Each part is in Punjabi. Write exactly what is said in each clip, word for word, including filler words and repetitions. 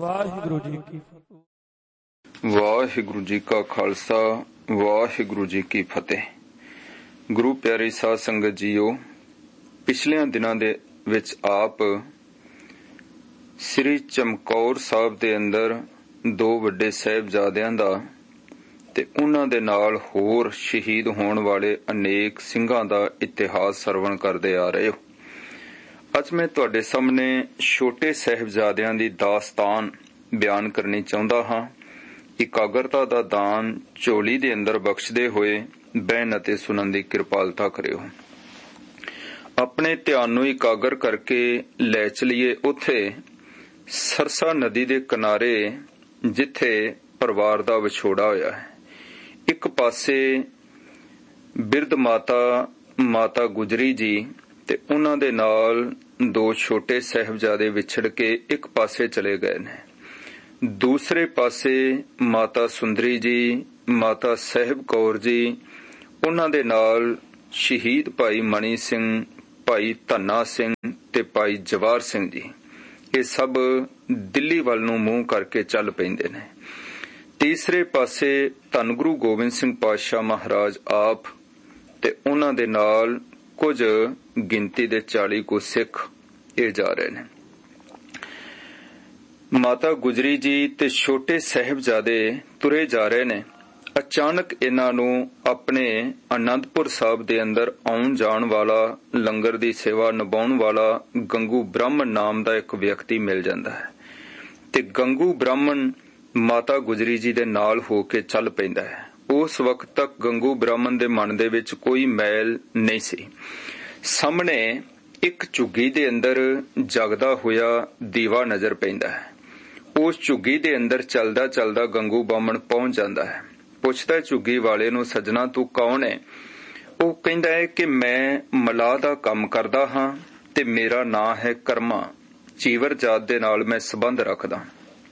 ਵਾਹਿਗੁਰੂ ਜੀ ਕੀ ਫਤਿਹ। ਵਾਹਿਗੁਰੂ ਜੀ ਕਾ ਖਾਲਸਾ, ਵਾਹਿਗੁਰੂ ਜੀ ਕੀ ਫਤਿਹ। ਗੁਰੂ ਪਿਆਰੀ ਸਾਧ ਸੰਗਤ ਜੀਓ, ਪਿਛਲਿਆਂ ਦਿਨਾਂ ਦੇ ਵਿੱਚ ਆਪ ਸ੍ਰੀ ਚਮਕੌਰ ਸਾਹਿਬ ਦੇ ਅੰਦਰ ਦੋ ਵੱਡੇ ਸਾਹਿਬਜ਼ਾਦਿਆਂ ਦਾ ਤੇ ਉਹਨਾਂ ਦੇ ਨਾਲ ਹੋਰ ਸ਼ਹੀਦ ਹੋਣ ਵਾਲੇ ਅਨੇਕ ਸਿੰਘਾਂ ਦਾ ਇਤਿਹਾਸ ਸਰਵਣ ਕਰਦੇ ਆ ਰਹੇ ਹੋ। ਅੱਜ ਮੈਂ ਤੁਹਾਡੇ ਸਾਹਮਣੇ ਛੋਟੇ ਸਾਹਿਬਜ਼ਾਦਿਆਂ ਦੀ ਦਾਸਤਾਨ ਬਿਆਨ ਕਰਨੀ ਚਾਹੁੰਦਾ ਹਾਂ। ਇਕਾਗਰਤਾ ਦਾ ਦਾਨ ਝੋਲੀ ਦੇ ਅੰਦਰ ਬਖਸ਼ਦੇ ਹੋਏ ਬਹਿਣ ਅਤੇ ਸੁਣਨ ਦੀ ਕਿਰਪਾਲਤਾ ਕਰਿਓ। ਆਪਣੇ ਧਿਆਨ ਨੂੰ ਇਕਾਗਰ ਕਰਕੇ ਲੈ ਚਲੀਏ ਉੱਥੇ ਸਰਸਾ ਨਦੀ ਦੇ ਕਿਨਾਰੇ ਜਿੱਥੇ ਪਰਿਵਾਰ ਦਾ ਵਿਛੋੜਾ ਹੋਇਆ ਹੈ। ਇੱਕ ਪਾਸੇ ਬਿਰਧ ਮਾਤਾ ਮਾਤਾ ਗੁਜਰੀ ਜੀ ਤੇ ਉਹਨਾਂ ਦੇ ਨਾਲ ਦੋ ਛੋਟੇ ਸਾਹਿਬਜ਼ਾਦੇ ਵਿਛੜ ਕੇ ਇੱਕ ਪਾਸੇ ਚਲੇ ਗਏ ਨੇ। ਦੂਸਰੇ ਪਾਸੇ ਮਾਤਾ ਸੁੰਦਰੀ ਜੀ, ਮਾਤਾ ਸਾਹਿਬ ਕੌਰ ਜੀ, ਉਹਨਾਂ ਦੇ ਨਾਲ ਸ਼ਹੀਦ ਭਾਈ ਮਣੀ ਸਿੰਘ, ਭਾਈ ਧੰਨਾ ਸਿੰਘ ਤੇ ਭਾਈ ਜਵਾਰ ਸਿੰਘ ਜੀ, ਇਹ ਸਭ ਦਿੱਲੀ ਵੱਲ ਨੂੰ ਮੂੰਹ ਕਰਕੇ ਚੱਲ ਪੈਂਦੇ ਨੇ। ਤੀਸਰੇ ਪਾਸੇ ਧੰਨ ਗੁਰੂ ਗੋਬਿੰਦ ਸਿੰਘ ਪਾਤਸ਼ਾਹ ਮਹਾਰਾਜ ਆਪ ਤੇ ਉਹਨਾਂ ਦੇ ਨਾਲ ਕੁਝ ਗਿਣਤੀ ਦੇ ਚਾਲੀ ਕੁ ਸਿੱਖ ਇਹ ਜਾ ਰਹੇ ਨੇ। ਮਾਤਾ ਗੁਜਰੀ ਜੀ ਤੇ ਛੋਟੇ ਸਾਹਿਬਜ਼ਾਦੇ ਤੁਰੇ ਜਾ ਰਹੇ ਨੇ। ਅਚਾਨਕ ਇਹਨਾਂ ਨੂੰ ਆਪਣੇ ਅਨੰਦਪੁਰ ਸਾਹਿਬ ਦੇ ਅੰਦਰ ਆਉਣ ਜਾਣ ਵਾਲਾ, ਲੰਗਰ ਦੀ ਸੇਵਾ ਨਿਭਾਉਣ ਵਾਲਾ ਗੰਗੂ ਬ੍ਰਾਹਮਣ ਨਾਮ ਦਾ ਇੱਕ ਵਿਅਕਤੀ ਮਿਲ ਜਾਂਦਾ ਹੈ ਤੇ ਗੰਗੂ ਬ੍ਰਾਹਮਣ ਮਾਤਾ ਗੁਜਰੀ ਜੀ ਦੇ ਨਾਲ ਹੋ ਕੇ ਚੱਲ ਪੈਂਦਾ ਹੈ। ਉਸ ਵਕਤ ਤੱਕ ਗੰਗੂ ਬ੍ਰਾਹਮਣ ਦੇ ਮਨ ਦੇ ਵਿੱਚ ਕੋਈ ਮੈਲ ਨਹੀਂ ਸੀ। ਸਾਹਮਣੇ ਇੱਕ ਝੁੱਗੀ ਦੇ ਅੰਦਰ ਜਗਦਾ ਹੋਇਆ ਦੀਵਾ ਨਜ਼ਰ ਪੈਂਦਾ ਹੈ। ਉਸ ਝੁੱਗੀ ਦੇ ਅੰਦਰ ਚੱਲਦਾ ਚੱਲਦਾ ਗੰਗੂ ਬ੍ਰਾਹਮਣ ਪਹੁੰਚ ਜਾਂਦਾ ਹੈ। ਪੁੱਛਦਾ ਝੁੱਗੀ ਵਾਲੇ ਨੂੰ, ਸੱਜਣਾ ਤੂੰ ਕੌਣ ਹੈ? ਉਹ ਕਹਿੰਦਾ ਹੈ ਕਿ ਮੈਂ ਮਲਾਹ ਦਾ ਕੰਮ ਕਰਦਾ ਹਾਂ ਤੇ ਮੇਰਾ ਨਾਂ ਹੈ ਕਰਮਾ। ਚੀਵਰ ਜਾਤ ਦੇ ਨਾਲ ਮੈਂ ਸੰਬੰਧ ਰੱਖਦਾ।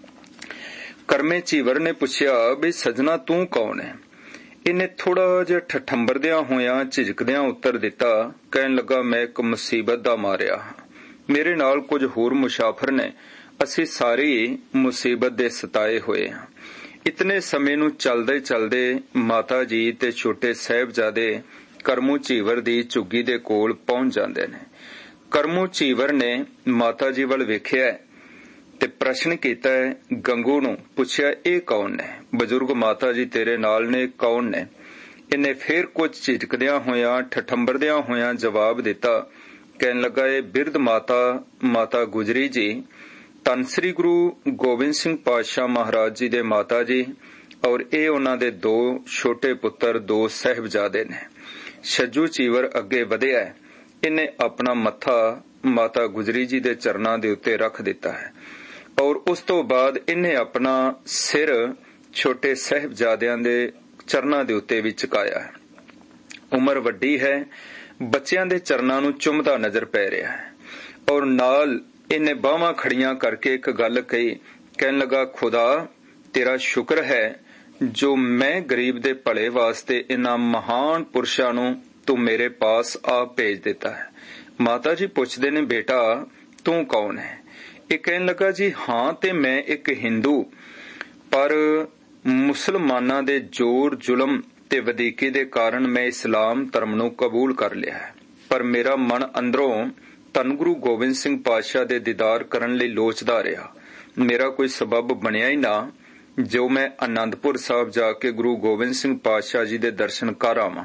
ਕਰਮੇ ਚੀਵਰ ਨੇ ਪੁੱਛਿਆ ਵੀ ਸੱਜਣਾ ਤੂੰ ਕੌਣ ਹੈ? ਇਹਨੇ ਥੋੜਾ ਜਿਹਾ ਠਠੰਬਰਦਿਆਂ ਹੋਇਆਂ ਝਿਜਕਦਿਆਂ ਉੱਤਰ ਦਿੱਤਾ। ਕਹਿਣ ਲੱਗਾ ਮੈਂ ਇੱਕ ਮੁਸੀਬਤ ਦਾ ਮਾਰਿਆ ਹਾਂ। ਮੇਰੇ ਨਾਲ ਕੁਝ ਹੋਰ ਮੁਸਾਫਰ ਨੇ, ਅਸੀਂ ਸਾਰੇ ਮੁਸੀਬਤ ਦੇ ਸਤਾਏ ਹੋਏ ਹਾਂ। ਇਤਨੇ ਸਮੇਂ ਨੂੰ ਚਲਦੇ ਚਲਦੇ ਮਾਤਾ ਜੀ ਤੇ ਛੋਟੇ ਸਾਹਿਬਜ਼ਾਦੇ ਕਰਮੂ ਚੀਵਰ ਦੀ ਝੁੱਗੀ ਦੇ ਕੋਲ ਪਹੁੰਚ ਜਾਂਦੇ ਨੇ। ਕਰਮੂ ਚੀਵਰ ਨੇ ਮਾਤਾ ਜੀ ਵੱਲ ਵੇਖਿਆ ਤੇ ਪ੍ਰਸ਼ਨ ਕੀਤਾ ਹੈ। ਗੰਗੂ ਨੂੰ ਪੁੱਛਿਆ ਇਹ ਕੌਣ ਨੇ? ਬਜ਼ੁਰਗ ਮਾਤਾ ਜੀ ਤੇਰੇ ਨਾਲ ਨੇ, ਕੌਣ ਨੇ? ਇਹਨੇ ਫੇਰ ਕੁਝ ਝਿਜਕਦਿਆਂ ਹੋਇਆਂ ਠਠੰਬਰਦਿਆਂ ਹੋਇਆਂ ਜਵਾਬ ਦਿੱਤਾ। ਕਹਿਣ ਲੱਗਾ ਇਹ ਬਿਰਧ ਮਾਤਾ ਮਾਤਾ ਗੁਜਰੀ ਜੀ ਧੰਨ ਸ੍ਰੀ ਗੁਰੂ ਗੋਬਿੰਦ ਸਿੰਘ ਪਾਤਸ਼ਾਹ ਮਹਾਰਾਜ ਜੀ ਦੇ ਮਾਤਾ ਜੀ, ਔਰ ਇਹ ਉਹਨਾਂ ਦੇ ਦੋ ਛੋਟੇ ਪੁੱਤਰ ਦੋ ਸਾਹਿਬਜ਼ਾਦੇ ਨੇ। ਛੱਜੂ ਚੀਵਰ ਅੱਗੇ ਵਧਿਆ। ਇਹਨੇ ਆਪਣਾ ਮੱਥਾ ਮਾਤਾ ਗੁਜਰੀ ਜੀ ਦੇ ਚਰਨਾਂ ਦੇ ਉੱਤੇ ਰੱਖ ਦਿੱਤਾ ਹੈ ਔਰ ਉਸ ਤੋਂ ਬਾਅਦ ਇਹਨੇ ਆਪਣਾ ਸਿਰ ਛੋਟੇ ਸਾਹਿਬਜ਼ਾਦਿਆਂ ਦੇ ਚਰਨਾਂ ਦੇ ਉੱਤੇ ਵੀ ਝੁਕਾਇਆ ਹੈ। ਉਮਰ ਵੱਡੀ ਹੈ, ਬੱਚਿਆਂ ਦੇ ਚਰਨਾਂ ਨੂੰ ਚੁੰਮਦਾ ਨਜ਼ਰ ਪੈ ਰਿਹਾ ਹੈ ਔਰ ਨਾਲ ਇਹਨੇ ਬਾਹਾਂ ਖੜੀਆਂ ਕਰਕੇ ਇੱਕ ਗੱਲ ਕਹੀ। ਕਹਿਣ ਲੱਗਾ ਖੁਦਾ ਤੇਰਾ ਸ਼ੁਕਰ ਹੈ ਜੋ ਮੈਂ ਗਰੀਬ ਦੇ ਭਲੇ ਵਾਸਤੇ ਇਹਨਾਂ ਮਹਾਨ ਪੁਰਸ਼ਾਂ ਨੂੰ ਤੂੰ ਮੇਰੇ ਪਾਸ ਆ ਭੇਜ ਦਿੱਤਾ ਹੈ। ਮਾਤਾ ਜੀ ਪੁੱਛਦੇ ਨੇ ਬੇਟਾ ਤੂੰ ਕੌਣ ਹੈ? ਇਹ ਕਹਿਣ ਲੱਗਾ ਜੀ ਹਾਂ ਤੇ ਮੈਂ ਇੱਕ ਹਿੰਦੂ, ਪਰ ਮੁਸਲਮਾਨਾਂ ਦੇ ਜ਼ੋਰ ਜ਼ੁਲਮ ਤੇ ਵਧੀਕੀ ਦੇ ਕਾਰਨ ਮੈਂ ਇਸਲਾਮ ਧਰਮ ਨੂੰ ਕਬੂਲ ਕਰ ਲਿਆ ਹੈ, ਪਰ ਮੇਰਾ ਮਨ ਅੰਦਰੋਂ ਧੰਨ ਗੁਰੂ ਗੋਬਿੰਦ ਸਿੰਘ ਪਾਤਸ਼ਾਹ ਦੇ ਦੀਦਾਰ ਕਰਨ ਲਈ ਲੋਚਦਾ ਰਿਹਾ। ਮੇਰਾ ਕੋਈ ਸਬਬ ਬਣਿਆ ਹੀ ਨਾ ਜੋ ਮੈਂ ਅਨੰਦਪੁਰ ਸਾਹਿਬ ਜਾ ਕੇ ਗੁਰੂ ਗੋਬਿੰਦ ਸਿੰਘ ਪਾਤਸ਼ਾਹ ਜੀ ਦੇ ਦਰਸ਼ਨ ਕਰ ਆਵਾਂ।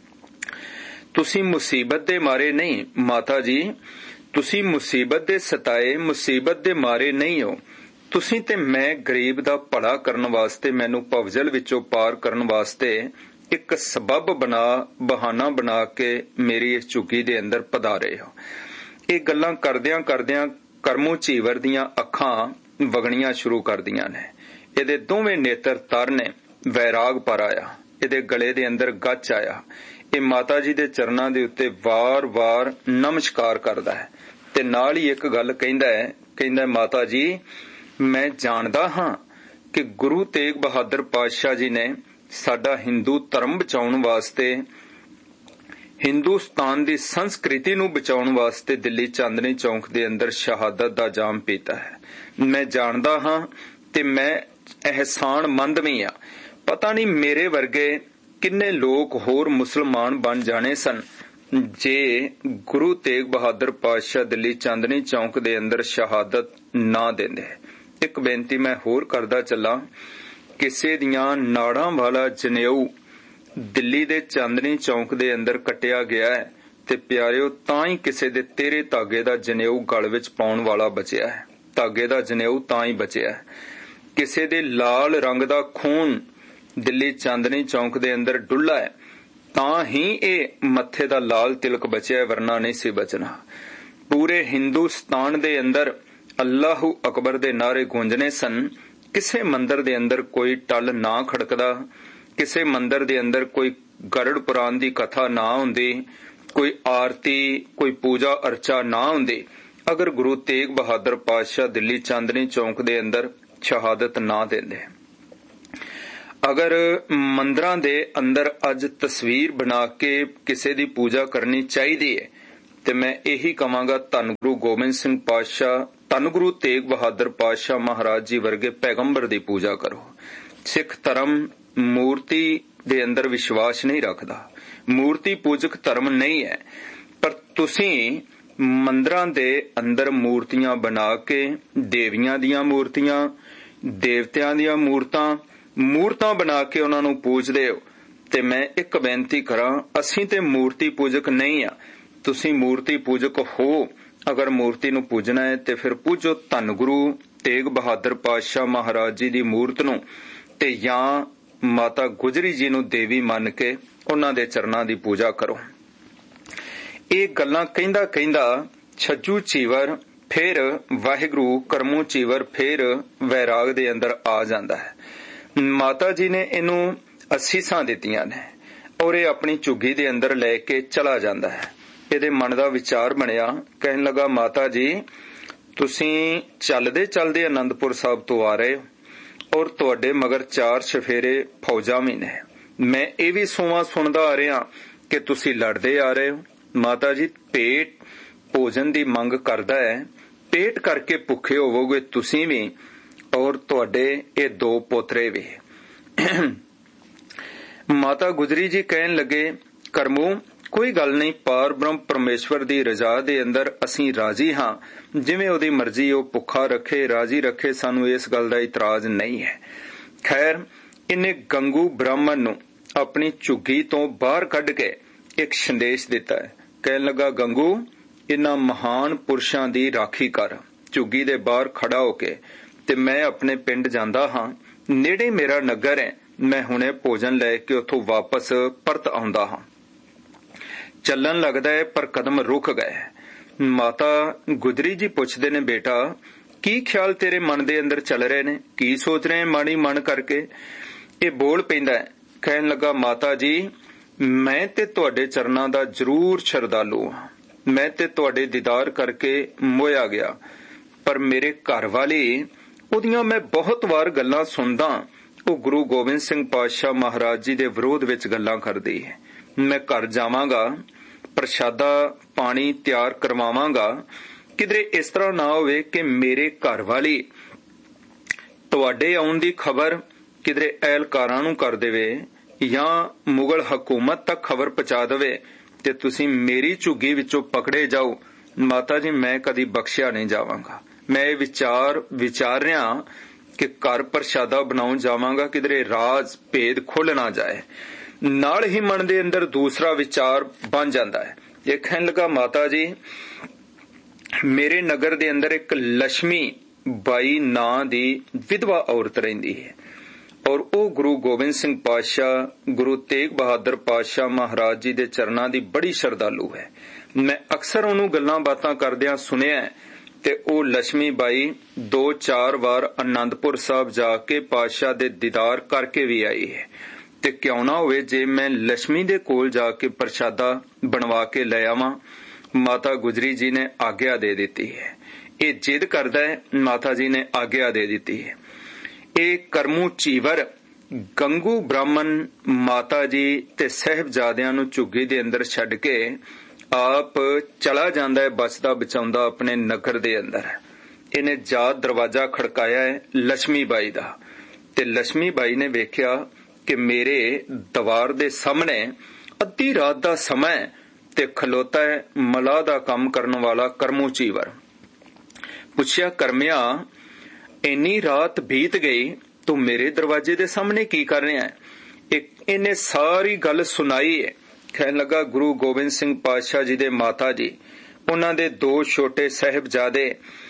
ਤੁਸੀਂ ਮੁਸੀਬਤ ਦੇ ਮਾਰੇ ਨਹੀਂ ਮਾਤਾ ਜੀ, ਤੁਸੀਂ ਮੁਸੀਬਤ ਦੇ ਸਤਾਏ, ਮੁਸੀਬਤ ਦੇ ਮਾਰੇ ਨਹੀਂ ਹੋ। ਤੁਸੀਂ ਤੇ ਮੈਂ ਗਰੀਬ ਦਾ ਭਲਾ ਕਰਨ ਵਾਸਤੇ, ਮੈਨੂੰ ਭਵਜਲ ਵਿੱਚੋਂ ਪਾਰ ਕਰਨ ਵਾਸਤੇ ਇੱਕ ਸਬਬ ਬਣਾ ਬਹਾਨਾ ਬਣਾ ਕੇ ਮੇਰੀ ਇਸ ਝੁੱਗੀ ਦੇ ਅੰਦਰ ਪਧਾਰੇ ਹੋ। ਇਹ ਗੱਲਾਂ ਕਰਦਿਆਂ ਕਰਦਿਆਂ ਕਰਮੂ ਚੀਵਰ ਦੀਆਂ ਅੱਖਾਂ ਵਗਣੀਆਂ ਸ਼ੁਰੂ ਕਰਦੀਆਂ ਨੇ। ਇਹਦੇ ਦੋਵੇਂ ਨੇਤਰ ਤਰ ਨੇ, ਵੈਰਾਗ ਪਰ ਆਇਆ, ਇਹਦੇ ਗਲੇ ਦੇ ਅੰਦਰ ਗੱਚ ਆਇਆ। ਇਹ ਮਾਤਾ ਜੀ ਦੇ ਚਰਨਾਂ ਦੇ ਉੱਤੇ ਵਾਰ-ਵਾਰ ਨਮਸਕਾਰ ਕਰਦਾ ਹੈ ਤੇ ਨਾਲ ਹੀ ਇੱਕ ਗੱਲ ਕਹਿੰਦਾ ਹੈ। ਕਹਿੰਦਾ ਮਾਤਾ ਜੀ ਮੈਂ ਜਾਣਦਾ ਹਾਂ ਕਿ ਗੁਰੂ ਤੇਗ ਬਹਾਦਰ ਪਾਤਸ਼ਾਹ ਜੀ ਨੇ ਸਾਡਾ ਹਿੰਦੂ ਧਰਮ ਬਚਾਉਣ ਵਾਸਤੇ ਹਿੰਦੁਸਤਾਨ ਦੀ ਸੰਸਕ੍ਰਿਤੀ ਨੂੰ ਬਚਾਉਣ ਵਾਸਤੇ ਦਿੱਲੀ ਚਾਂਦਨੀ ਚੌਂਕ ਦੇ ਅੰਦਰ ਸ਼ਹਾਦਤ ਦਾ ਜਾਮ ਪੀਤਾ ਹੈ। ਮੈਂ ਜਾਣਦਾ ਹਾਂ ਤੇ ਮੈਂ ਅਹਿਸਾਨਮੰਦ ਵੀ ਹਾਂ। ਪਤਾ ਨਹੀਂ ਮੇਰੇ ਵਰਗੇ ਕਿੰਨੇ ਲੋਕ ਹੋਰ ਮੁਸਲਮਾਨ ਬਣ ਜਾਣੇ ਸਨ ਜੇ ਗੁਰੂ ਤੇਗ ਬਹਾਦਰ ਪਾਤਸ਼ਾਹ ਦਿੱਲੀ ਚਾਂਦਨੀ ਚੌਂਕ ਦੇ ਅੰਦਰ ਸ਼ਹਾਦਤ ਨਾ ਦਿੰਦੇ। ਇੱਕ ਬੇਨਤੀ ਮੈਂ ਹੋਰ ਕਰਦਾ ਚੱਲਾਂ, ਕਿਸੇ ਦੀਆਂ ਨਾੜਾਂ ਵਾਲਾ ਜਨੇਊ ਦਿੱਲੀ ਦੇ ਚਾਂਦਨੀ ਚੌਂਕ ਦੇ ਅੰਦਰ ਕੱਟਿਆ ਗਿਆ ਹੈ ਤੇ ਪਿਆਰਿਓ ਤਾਂ ਹੀ ਕਿਸੇ ਦੇ ਤੇਰੇ ਧਾਗੇ ਦਾ ਜਨੇਊ ਗਲ ਵਿੱਚ ਪਾਉਣ ਵਾਲਾ ਬਚਿਆ ਹੈ। ਧਾਗੇ ਦਾ ਜਨੇਊ ਤਾਂ ਹੀ ਬਚਿਆ ਹੈ। ਕਿਸੇ ਦੇ ਲਾਲ ਰੰਗ ਦਾ ਖੂਨ ਦਿੱਲੀ ਚਾਂਦਨੀ ਚੌਂਕ ਦੇ ਅੰਦਰ ਡੁੱਲਾ ਹੈ ਤਾਂ ਹੀ ਇਹ ਮੱਥੇ ਦਾ ਲਾਲ ਤਿਲਕ ਬਚਿਆ, ਵਰਨਾ ਨਹੀਂ ਸੀ ਬਚਣਾ। ਪੂਰੇ ਹਿੰਦੁਸਤਾਨ ਦੇ ਅੰਦਰ ਅੱਲਾਹੂ ਅਕਬਰ ਦੇ ਨਾਰੇ ਗੂੰਜਣੇ ਸਨ। ਕਿਸੇ ਮੰਦਰ ਦੇ ਅੰਦਰ ਕੋਈ ਟੱਲ ਨਾ ਖੜਕਦਾ, ਕਿਸੇ ਮੰਦਰ ਦੇ ਅੰਦਰ ਕੋਈ ਗਰੜ ਪੁਰਾਣ ਦੀ ਕਥਾ ਨਾ ਹੁੰਦੀ, ਕੋਈ ਆਰਤੀ ਕੋਈ ਪੂਜਾ ਅਰਚਾ ਨਾ ਹੁੰਦੀ, ਅਗਰ ਗੁਰੂ ਤੇਗ ਬਹਾਦਰ ਪਾਤਸ਼ਾਹ ਦਿੱਲੀ ਚਾਂਦਨੀ ਚੌਂਕ ਦੇ ਅੰਦਰ ਸ਼ਹਾਦਤ ਨਾ ਦਿੰਦੇ। ਅਗਰ ਮੰਦਰਾਂ ਦੇ ਅੰਦਰ ਅੱਜ ਤਸਵੀਰ ਬਣਾ ਕੇ ਕਿਸੇ ਦੀ ਪੂਜਾ ਕਰਨੀ ਚਾਹੀਦੀ ਹੈ ਤੇ ਮੈਂ ਇਹੀ ਕਵਾਂਗਾ, ਧੰਨ ਗੁਰੂ ਗੋਬਿੰਦ ਸਿੰਘ ਪਾਤਸ਼ਾਹ, ਧੰਨ ਗੁਰੂ ਤੇਗ ਬਹਾਦਰ ਪਾਤਸ਼ਾਹ ਮਹਾਰਾਜ ਜੀ ਵਰਗੇ ਪੈਗੰਬਰ ਦੀ ਪੂਜਾ ਕਰੋ। ਸਿੱਖ ਧਰਮ ਮੂਰਤੀ ਦੇ ਅੰਦਰ ਵਿਸ਼ਵਾਸ ਨਹੀਂ ਰੱਖਦਾ, ਮੂਰਤੀ ਪੂਜਕ ਧਰਮ ਨਹੀਂ ਹੈ। ਪਰ ਤੁਸੀਂ ਮੰਦਰਾਂ ਦੇ ਅੰਦਰ ਮੂਰਤੀਆਂ ਬਣਾ ਕੇ, ਦੇਵੀਆਂ ਦੀਆਂ ਮੂਰਤੀਆਂ, ਦੇਵਤਿਆਂ ਦੀਆਂ ਮੂਰਤਾਂ ਮੂਰਤਾਂ ਬਣਾ ਕੇ ਉਹਨਾਂ ਨੂੰ ਪੂਜਦੇ ਹੋ। ਤੇ ਮੈਂ ਇੱਕ ਬੇਨਤੀ ਕਰਾਂ, ਅਸੀਂ ਤੇ ਮੂਰਤੀ ਪੂਜਕ ਨਹੀਂ ਆ, ਤੁਸੀਂ ਮੂਰਤੀ ਪੂਜਕ ਹੋ। ਅਗਰ ਮੂਰਤੀ ਨੂੰ ਪੂਜਣਾ ਹੈ ਤੇ ਫਿਰ ਪੂਜੋ ਧੰਨ ਗੁਰੂ ਤੇਗ ਬਹਾਦਰ ਪਾਤਸ਼ਾਹ ਮਹਾਰਾਜ ਜੀ ਦੀ ਮੂਰਤ ਨੂੰ, ਤੇ ਜਾਂ ਮਾਤਾ ਗੁਜਰੀ ਜੀ ਨੂੰ ਦੇਵੀ ਮੰਨ ਕੇ ਉਹਨਾਂ ਦੇ ਚਰਨਾਂ ਦੀ ਪੂਜਾ ਕਰੋ। ਇਹ ਗੱਲਾਂ ਕਹਿੰਦਾ ਕਹਿੰਦਾ ਛੱਜੂ ਚੀਵਰ ਫਿਰ ਵਾਹਿਗੁਰੂ, ਕਰਮੂ ਚੀਵਰ ਫਿਰ ਵੈਰਾਗ ਦੇ ਅੰਦਰ ਆ ਜਾਂਦਾ ਹੈ। ਮਾਤਾ ਜੀ ਨੇ ਇਹਨੂੰ ਅਸੀਸਾਂ ਦਿੱਤੀਆਂ ਨੇ ਔਰ ਇਹ ਆਪਣੀ ਝੁੱਗੀ ਦੇ ਅੰਦਰ ਲੈ ਕੇ ਚਲਾ ਜਾਂਦਾ ਹੈ। ਇਹਦੇ ਮਨ ਦਾ ਵਿਚਾਰ ਬਣਿਆ, ਕਹਿਣ ਲੱਗਾ, ਮਾਤਾ ਜੀ ਤੁਸੀਂ ਚੱਲਦੇ ਚੱਲਦੇ ਅਨੰਦਪੁਰ ਸਾਹਿਬ ਤੋਂ ਆ ਰਹੇ ਹੋ ਔਰ ਤੁਹਾਡੇ ਮਗਰ ਚਾਰ ਚਫੇਰੇ ਫੌਜਾਂ ਵੀ ਨੇ। ਮੈਂ ਇਹ ਵੀ ਸੋਵਾਂ ਸੁਣਦਾ ਆ ਰਿਹਾ ਕਿ ਤੁਸੀਂ ਲੜਦੇ ਆ ਰਹੇ ਹੋ। ਮਾਤਾ ਜੀ ਪੇਟ ਭੋਜਨ ਦੀ ਮੰਗ ਕਰਦਾ ਹੈ, ਪੇਟ ਕਰਕੇ ਭੁੱਖੇ ਹੋਵੋਗੇ ਤੁਸੀਂ ਵੀ ਔਰ ਤੁਹਾਡੇ ਇਹ ਦੋ ਪੋਤਰੇ ਵੀ। ਮਾਤਾ ਗੁਜਰੀ ਜੀ ਕਹਿਣ ਲੱਗੇ, ਕਰਮੂ ਕੋਈ ਗੱਲ ਨਹੀਂ, ਪਾਰ ਬ੍ਰਹਮ ਪਰਮੇਸ਼ਵਰ ਦੀ ਰਜ਼ਾ ਦੇ ਅੰਦਰ ਅਸੀਂ ਰਾਜੀ ਹਾਂ, ਜਿਵੇਂ ਉਹਦੀ ਮਰਜ਼ੀ ਉਹ ਭੁੱਖਾ ਰੱਖੇ ਰਾਜੀ ਰੱਖੇ, ਸਾਨੂੰ ਇਸ ਗੱਲ ਦਾ ਇਤਰਾਜ਼ ਨਹੀਂ ਹੈ। ਖੈਰ ਇਹਨੇ ਗੰਗੂ ਬ੍ਰਾਹਮਣ ਨੂੰ ਆਪਣੀ ਝੁੱਗੀ ਤੋਂ ਬਾਹਰ ਕੱਢ ਕੇ ਇੱਕ ਸੰਦੇਸ਼ ਦਿੱਤਾ ਹੈ। ਕਹਿਣ ਲੱਗਾ, ਗੰਗੂ ਇਹਨਾਂ ਮਹਾਨ ਪੁਰਸ਼ਾਂ ਦੀ ਰਾਖੀ ਕਰ ਝੁੱਗੀ ਦੇ ਬਾਹਰ ਖੜਾ ਹੋ ਕੇ, ਤੇ ਮੈਂ ਆਪਣੇ ਪਿੰਡ ਜਾਂਦਾ ਹਾਂ, ਨੇੜੇ ਮੇਰਾ ਨਗਰ ਹੈ, ਮੈਂ ਹੁਣੇ ਭੋਜਨ ਲੈ ਕੇ ਉੱਥੋਂ ਵਾਪਸ ਪਰਤ ਆਉਂਦਾ ਹਾਂ। ਚੱਲਣ ਲੱਗਦਾ ਹੈ ਪਰ ਕਦਮ ਰੁਕ ਗਏ। ਮਾਤਾ ਗੁਜਰੀ ਜੀ ਪੁੱਛਦੇ ਨੇ, ਬੇਟਾ ਕੀ ਖਿਆਲ ਤੇਰੇ ਮਨ ਦੇ ਅੰਦਰ ਚੱਲ ਰਹੇ ਨੇ, ਕੀ ਸੋਚ ਰਹੇ ਮਾੜੀ ਮਨ ਕਰਕੇ? ਇਹ ਬੋਲ ਪੈਂਦਾ ਹੈ, ਕਹਿਣ ਲੱਗਾ, ਮਾਤਾ ਜੀ ਮੈਂ ਤੇ ਤੁਹਾਡੇ ਚਰਨਾਂ ਦਾ ਜ਼ਰੂਰ ਸ਼ਰਧਾਲੂ ਹਾਂ, ਮੈਂ ਤੇ ਤੁਹਾਡੇ ਦੀਦਾਰ ਕਰਕੇ ਮੋਇਆ ਗਿਆ, ਪਰ ਮੇਰੇ ਘਰ ਵਾਲੀ, ਉਹਦੀਆਂ ਮੈਂ ਬਹੁਤ ਵਾਰ ਗੱਲਾਂ ਸੁਣਦਾ, ਉਹ ਗੁਰੂ ਗੋਬਿੰਦ ਸਿੰਘ ਪਾਤਸ਼ਾਹ ਮਹਾਰਾਜ ਜੀ ਦੇ ਵਿਰੋਧ ਵਿੱਚ ਗੱਲਾਂ ਕਰਦੀ ਹੈ। ਮੈਂ ਘਰ ਜਾਵਾਂਗਾ, ਪ੍ਰਸ਼ਾਦਾ ਪਾਣੀ ਤਿਆਰ ਕਰਵਾਵਾਂਗਾ, ਕਿਧਰੇ ਇਸ ਤਰ੍ਹਾਂ ਨਾ ਹੋਵੇ ਕਿ ਮੇਰੇ ਘਰ ਵਾਲੀ ਤੁਹਾਡੇ ਆਉਣ ਦੀ ਖਬਰ ਕਿਧਰੇ ਅਹਿਲਕਾਰਾਂ ਨੂੰ ਕਰ ਦੇਵੇ ਜਾਂ ਮੁਗਲ ਹਕੂਮਤ ਤੱਕ ਖਬਰ ਪਹੁੰਚਾ ਦੇਵੇ ਤੇ ਤੁਸੀਂ ਮੇਰੀ ਝੁੱਗੀ ਵਿੱਚੋਂ ਪਕੜੇ ਜਾਓ। ਮਾਤਾ ਜੀ ਮੈਂ ਕਦੀ ਬਖਸ਼ਿਆ ਨਹੀਂ ਜਾਵਾਂਗਾ। ਮੈਂ ਇਹ ਵਿਚਾਰ ਵਿਚਾਰ ਰਿਹਾ ਕਿ ਘਰ ਪ੍ਰਸ਼ਾਦਾ ਬਣਾਉਣ ਜਾਵਾਂਗਾ, ਕਿਧਰੇ ਰਾਜ਼ ਭੇਦ ਖੁੱਲ ਨਾ ਜਾਏ। ਨਾਲ ਹੀ ਮਨ ਦੇ ਅੰਦਰ ਦੂਸਰਾ ਵਿਚਾਰ ਬਣ ਜਾਂਦਾ ਹੈ। ਇਹ ਕਹਿਣ ਲੱਗਾ, ਮਾਤਾ ਜੀ ਮੇਰੇ ਨਗਰ ਦੇ ਅੰਦਰ ਇੱਕ ਲక్ష్ਮੀ ਬਾਈ ਨਾਂ ਦੀ ਵਿਧਵਾ ਔਰਤ ਰਹਿੰਦੀ ਹੈ ਔਰ ਉਹ ਗੁਰੂ ਗੋਬਿੰਦ ਸਿੰਘ ਪਾਤਸ਼ਾਹ ਗੁਰੂ ਤੇਗ ਬਹਾਦਰ ਪਾਤਸ਼ਾਹ ਮਹਾਰਾਜ ਜੀ ਦੇ ਚਰਨਾਂ ਦੀ ਬੜੀ ਸ਼ਰਧਾਲੂ ਹੈ। ਮੈਂ ਅਕਸਰ ਉਹਨੂੰ ਗੱਲਾਂ ਬਾਤਾਂ ਕਰਦਿਆਂ ਸੁਣਿਆ ਤੇ ਉਹ ਲక్ష్ਮੀ ਬਾਈ ਦੋ ਚਾਰ ਵਾਰ ਅਨੰਦਪੁਰ ਸਾਹਿਬ ਜਾ ਕੇ ਪਾਤਸ਼ਾਹ ਦੇ ਦੀਦਾਰ ਕਰਕੇ ਵੀ ਆਈ ਹੈ। ਤੇ ਕਿਉਂ ਨਾ ਹੋਵੇ ਜੇ ਮੈਂ ਲక్ష్ਮੀ ਦੇ ਕੋਲ ਜਾ ਕੇ ਪ੍ਰਸ਼ਾਦਾ ਬਣਵਾ ਕੇ ਲੈ ਆਵਾਂ। ਮਾਤਾ ਗੁਜਰੀ ਜੀ ਨੇ ਆਗਿਆ ਦੇ ਦਿੱਤੀ ਹੈ। ਇਹ ਜਿੱਦ ਕਰਦਾ ਹੈ, ਮਾਤਾ ਜੀ ਨੇ ਆਗਿਆ ਦੇ ਦਿੱਤੀ ਹੈ। ਇਹ ਕਰਮੂ ਚੀਵਰ ਗੰਗੂ ਬ੍ਰਾਹਮਣ ਮਾਤਾ ਜੀ ਤੇ ਸਾਹਿਬਜ਼ਾਦਿਆਂ ਨੂੰ ਝੁੱਗੀ ਦੇ ਅੰਦਰ ਛੱਡ ਕੇ ਆਪ ਚਲਾ ਜਾਂਦਾ ਹੈ, ਬਚਦਾ ਬਚਾਉਂਦਾ ਆਪਣੇ ਨਗਰ ਦੇ ਅੰਦਰ। ਇਹਨੇ ਜਾਤ ਦਰਵਾਜ਼ਾ ਖੜਕਾਇਆ ਹੈ ਲక్ష్ਮੀ ਬਾਈ ਦਾ, ਤੇ ਲక్ష్ਮੀ ਬਾਈ ਨੇ ਵੇਖਿਆ ਕਿ ਮੇਰੇ ਦੀਵਾਰ ਦੇ ਸਾਹਮਣੇ ਅੱਧੀ ਰਾਤ ਦਾ ਸਮਾਂ ਤੇ ਖਲੋਤਾ ਹੈ ਮਲਾਹ ਦਾ ਕੰਮ ਕਰਨ ਵਾਲਾ ਕਰਮੂ ਚੀਵਰ। ਪੁੱਛਿਆ, ਕਰਮਿਆ ਇੰਨੀ ਰਾਤ ਬੀਤ ਗਈ, ਤੂੰ ਮੇਰੇ ਦਰਵਾਜ਼ੇ ਦੇ ਸਾਹਮਣੇ ਕੀ ਕਰ ਰਿਹਾ ਹੈ? ਇਹਨੇ ਸਾਰੀ ਗੱਲ ਸੁਣਾਈ ਹੈ। ਕਹਿਣ ਲੱਗਾ, ਗੁਰੂ ਗੋਬਿੰਦ ਸਿੰਘ ਪਾਤਸ਼ਾਹ ਜੀ ਦੇ ਮਾਤਾ ਜੀ, ਉਹਨਾਂ ਦੇ ਦੋ ਛੋਟੇ ਸਾਹਿਬਜ਼ਾਦੇ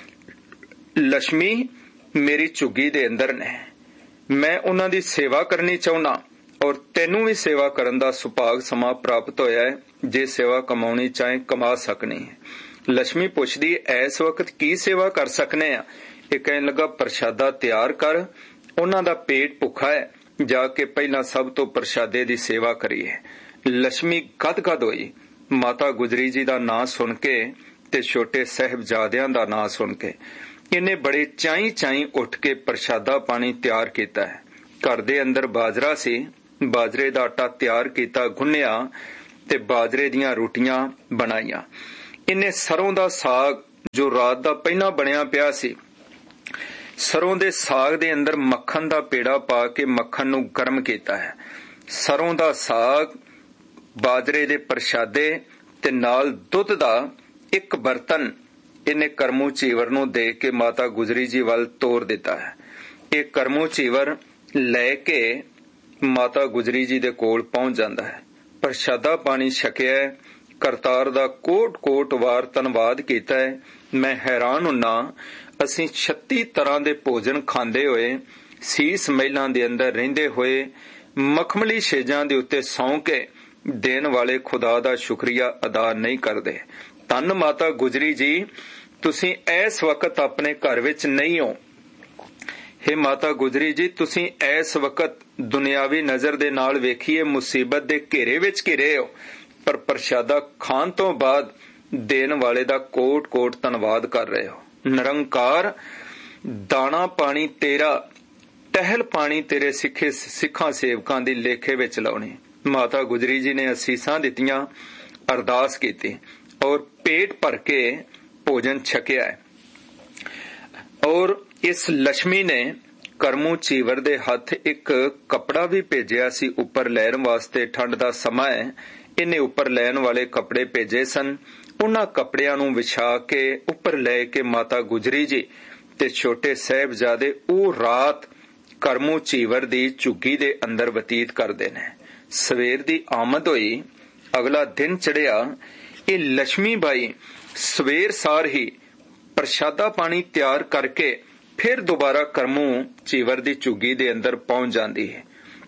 ਲక్ష్ਮੀ ਮੇਰੀ ਝੁੱਗੀ ਦੇ ਅੰਦਰ ਨੇ। ਮੈਂ ਉਹਨਾਂ ਦੀ ਸੇਵਾ ਕਰਨੀ ਚਾਹੁੰਦਾ, ਔਰ ਤੈਨੂੰ ਵੀ ਸੇਵਾ ਕਰਨ ਦਾ ਸੁਭਾਗ ਸਮਾਂ ਪ੍ਰਾਪਤ ਹੋਇਆ ਹੈ। ਜੇ ਸੇਵਾ ਕਮਾਉਣੀ ਚਾਹੇ ਕਮਾ ਸਕਣੀ ਹੈ। ਲక్ష్ਮੀ ਪੁੱਛਦੀ, ਇਸ ਵਕਤ ਕੀ ਸੇਵਾ ਕਰ ਸਕਨੇ ਆ? ਇਹ ਕਹਿਣ ਲੱਗਾ, ਪ੍ਰਸ਼ਾਦਾ ਤਿਆਰ ਕਰ, ਉਹਨਾਂ ਦਾ ਪੇਟ ਭੁੱਖਾ ਹੈ, ਜਾ ਕੇ ਪਹਿਲਾਂ ਸਭ ਤੋਂ ਪ੍ਰਸ਼ਾਦੇ ਦੀ ਸੇਵਾ ਕਰੀਏ। ਲక్ష్ਮੀ ਗਦ-ਗਦ ਹੋਈ ਮਾਤਾ ਗੁਜਰੀ ਜੀ ਦਾ ਨਾਂ ਸੁਣ ਕੇ ਤੇ ਛੋਟੇ ਸਾਹਿਬਜ਼ਾਦਿਆਂ ਦਾ ਨਾਂ ਸੁਣ ਕੇ। ਇਹਨੇ ਬੜੇ ਚਾਈ ਚਾਈ ਉੱਠ ਕੇ ਪ੍ਰਸ਼ਾਦਾ ਪਾਣੀ ਤਿਆਰ ਕੀਤਾ ਹੈ। ਘਰ ਦੇ ਅੰਦਰ ਬਾਜਰਾ ਸੀ, ਬਾਜਰੇ ਦਾ ਆਟਾ ਤਿਆਰ ਕੀਤਾ, ਗੁੰਨਿਆ ਤੇ ਬਾਜਰੇ ਦੀਆਂ ਰੋਟੀਆਂ ਬਣਾਈਆਂ। ਇਹਨੇ ਸਰੋਂ ਦਾ ਸਾਗ ਜੋ ਰਾਤ ਦਾ ਪਹਿਲਾਂ ਬਣਿਆ ਪਿਆ ਸੀ, ਸਰੋਂ ਦੇ ਸਾਗ ਦੇ ਅੰਦਰ ਮੱਖਣ ਦਾ ਪੇੜਾ ਪਾ ਕੇ ਮੱਖਣ ਨੂੰ ਗਰਮ ਕੀਤਾ ਹੈ। ਸਰੋਂ ਦਾ ਸਾਗ, ਬਾਜਰੇ ਦੇ ਪ੍ਰਸ਼ਾਦੇ ਤੇ ਨਾਲ ਦੁੱਧ ਦਾ ਇੱਕ ਬਰਤਨ ਇਹਨੇ ਕਰਮੂ ਚੀਵਰ ਨੂੰ ਦੇ ਕੇ ਮਾਤਾ ਗੁਜਰੀ ਜੀ ਵੱਲ ਤੋਰ ਦਿੱਤਾ ਹੈ। ਇਹ ਕਰਮੂ ਚੀਵਰ ਲੈ ਕੇ ਮਾਤਾ ਗੁਜਰੀ ਜੀ ਦੇ ਕੋਲ ਪਹੁੰਚ ਜਾਂਦਾ ਹੈ। ਪ੍ਰਸ਼ਾਦਾ ਪਾਣੀ ਛਕਿਆ, ਕਰਤਾਰ ਦਾ ਕੋਟ ਕੋਟ ਵਾਰ ਧੰਨਵਾਦ ਕੀਤਾ ਹੈ। ਮੈਂ ਹੈਰਾਨ ਹੁੰਨਾ, ਅਸੀਂ ਛੱਤੀ ਤਰ੍ਹਾਂ ਦੇ ਭੋਜਨ ਖਾਂਦੇ ਹੋਏ, ਸੀਸ ਮਹਿਲਾਂ ਦੇ ਅੰਦਰ ਰਹਿੰਦੇ ਹੋਏ, ਮਖਮਲੀ ਛੇਜਾਂ ਦੇ ਉੱਤੇ ਸੌਂ ਕੇ ਦੇਣ ਵਾਲੇ ਖੁਦਾ ਦਾ ਸ਼ੁਕਰੀਆ ਅਦਾ ਨਹੀਂ ਕਰਦੇ। ਧੰਨ ਮਾਤਾ ਗੁਜਰੀ ਜੀ, ਤੁਸੀਂ ਇਸ ਵਕਤ ਆਪਣੇ ਘਰ ਵਿੱਚ ਨਹੀਂ ਹੋ। ਹੇ ਮਾਤਾ ਗੁਜਰੀ ਜੀ, ਤੁਸੀਂ ਇਸ ਵਕਤ ਦੁਨਿਆਵੀ ਨਜ਼ਰ ਦੇ ਨਾਲ ਵੇਖੀਏ ਮੁਸੀਬਤ ਦੇ ਘੇਰੇ ਵਿੱਚ ਘਿਰੇ ਹੋ, ਪਰ ਪ੍ਰਸ਼ਾਦਾ ਖਾਣ ਤੋਂ ਬਾਅਦ ਦੇਣ ਵਾਲੇ ਦਾ ਕੋਟ ਕੋਟ ਧੰਨਵਾਦ ਕਰ ਰਹੇ ਹੋ। ਨਿਰੰਕਾਰ, ਦਾਣਾ ਪਾਣੀ ਤੇਰਾ, ਟਹਿਲ ਪਾਣੀ ਤੇਰੇ ਸਿੱਖੇ ਸਿੱਖਾਂ ਸੇਵਕਾਂ ਦੀ ਲੇਖੇ ਵਿੱਚ ਲਾਉਣੀ। ਮਾਤਾ ਗੁਜਰੀ ਜੀ ਨੇ ਅਸੀਸਾਂ ਦਿੱਤੀਆਂ, ਅਰਦਾਸ ਕੀਤੀ ਔਰ ਪੇਟ ਭਰ ਕੇ ਭੋਜਨ ਛਕਿਆ ਹੈ। ਔਰ ਇਸ ਲక్ష్ਮੀ ਨੇ ਕਰਮੂ ਚੀਵਰ ਦੇ ਹੱਥ ਇੱਕ ਕੱਪੜਾ ਵੀ ਭੇਜਿਆ ਸੀ ਉੱਪਰ ਲੈਣ ਵਾਸਤੇ। ਠੰਡ ਦਾ ਸਮਾਂ ਹੈ, ਇਹਨੇ ਉੱਪਰ ਲੈਣ ਵਾਲੇ ਕੱਪੜੇ ਭੇਜੇ ਸਨ। ਉਹਨਾਂ ਕੱਪੜਿਆਂ ਨੂੰ ਵਿਛਾ ਕੇ ਉੱਪਰ ਲੈ ਕੇ ਮਾਤਾ ਗੁਜਰੀ ਜੀ ਤੇ ਛੋਟੇ ਸਾਹਿਬਜ਼ਾਦੇ ਉਹ ਰਾਤ ਕਰਮੂ ਚੀਵਰ ਦੀ ਝੁੱਗੀ ਦੇ ਅੰਦਰ ਬਤੀਤ ਕਰਦੇ ਨੇ। ਸਵੇਰ ਦੀ ਆਮਦ ਹੋਈ, ਅਗਲਾ ਦਿਨ ਚੜਿਆ। ਇਹ ਲక్ష్ਮੀ ਬਾਈ ਸਵੇਰ ਸਾਰ ਹੀ ਪ੍ਰਸ਼ਾਦਾ ਪਾਣੀ ਤਿਆਰ ਕਰਕੇ ਫਿਰ ਦੁਬਾਰਾ ਕਰਮੂ ਚੀਵਰ ਦੀ ਝੁੱਗੀ ਦੇ ਅੰਦਰ ਪਹੁੰਚ ਜਾਂਦੀ ਹੈ।